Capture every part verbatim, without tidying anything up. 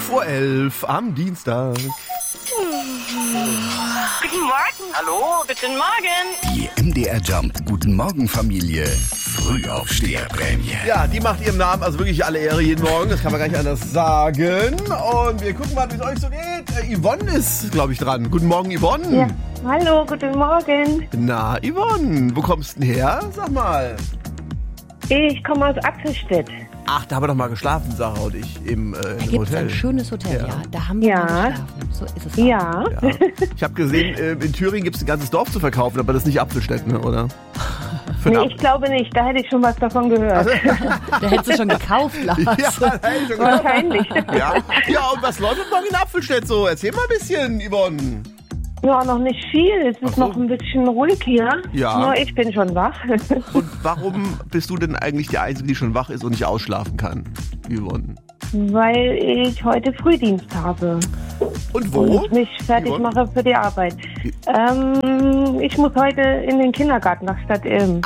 fünf Uhr elf am Dienstag. Guten Morgen. Hallo, guten Morgen. Die M D R Jump Guten Morgen Familie Frühaufsteherprämie. Ja, die macht ihrem Namen also wirklich alle Ehre jeden Morgen. Das kann man gar nicht anders sagen. Und wir gucken mal, wie es euch so geht. Äh, Yvonne ist, glaube ich, dran. Guten Morgen, Yvonne. Ja. Hallo, guten Morgen. Na, Yvonne, wo kommst du denn her? Sag mal. Ich komme aus Apfelstedt. Ach, da haben wir doch mal geschlafen, Sarah und ich, im, äh, Da im gibt es Hotel. ein schönes Hotel, ja. Ja. Da haben wir Ja. mal geschlafen. So ist es. Ja. Ja. Ich habe gesehen, äh, in Thüringen gibt es ein ganzes Dorf zu verkaufen, aber das ist nicht Apfelstedt, ne, oder? Für Nee, einen ich glaube nicht. Da hätte ich schon was davon gehört. Da hättest du schon gekauft, Lars. Ja, da hätte ich schon gedacht. Wahrscheinlich. Ja. Ja, und was läuft denn morgen in Apfelstedt so? Erzähl mal ein bisschen, Yvonne. Ja, noch nicht viel. Es ist Ach so. noch ein bisschen ruhig hier. Ja. Nur ich bin schon wach. Und warum bist du denn eigentlich die Einzige, die schon wach ist und nicht ausschlafen kann, Yvonne? Weil ich heute Frühdienst habe. Und wo? Und mich fertig Yvonne? mache für die Arbeit. Ähm, ich muss heute in den Kindergarten nach Stadt Ilm.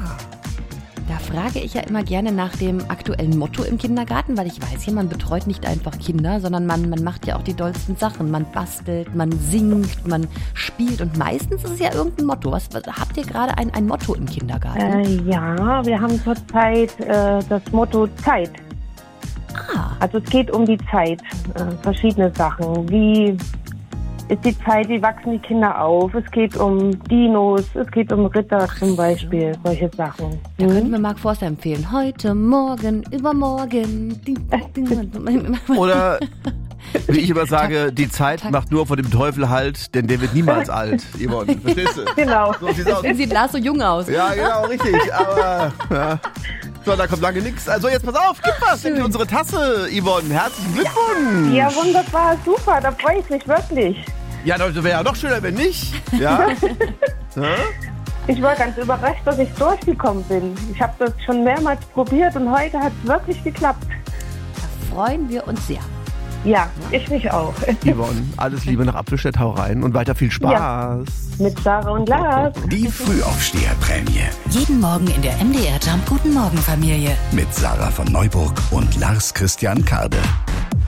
Da frage ich ja immer gerne nach dem aktuellen Motto im Kindergarten, weil ich weiß ja, man betreut nicht einfach Kinder, sondern man, man macht ja auch die dollsten Sachen. Man bastelt, man singt, man spielt und meistens ist es ja irgendein Motto. Was, was habt ihr gerade ein, ein Motto im Kindergarten? Äh, ja, wir haben zurzeit äh, das Motto Zeit. Ah, Also es geht um die Zeit, äh, verschiedene Sachen. Wie ist die Zeit, wie wachsen die Kinder auf? Es geht um Dinos, es geht um Ritter zum Beispiel, solche Sachen. da könnten wir Mark Forster empfehlen. Heute, morgen, übermorgen. Ding, ding, ding. Oder, wie ich immer sage, die Zeit tak. macht nur vor dem Teufel Halt, denn der wird niemals alt, Yvonne. Verstehst du? Genau. So sieht's aus. Deswegen sieht Lars so jung aus. Ja, genau, richtig. Aber, ja. So, da kommt lange nichts. Also jetzt pass auf, gib was in unsere Tasse, Yvonne. Herzlichen Glückwunsch. Ja, wunderbar, super, da freue ich mich wirklich. Ja, das wäre ja noch schöner, wenn nicht. Ja? Ja? Ich war ganz überrascht, dass ich durchgekommen bin. Ich habe das schon mehrmals probiert und heute hat es wirklich geklappt. Da freuen wir uns sehr. Ja, ich mich auch. Yvonne, alles Liebe nach Apfelstedt, hau rein und weiter viel Spaß. Mit Sarah und Lars. Die Frühaufsteherprämie Jeden Morgen in der M D R Jump Guten Morgen Familie. mit Sarah von Neuburg und Lars Christian Karde.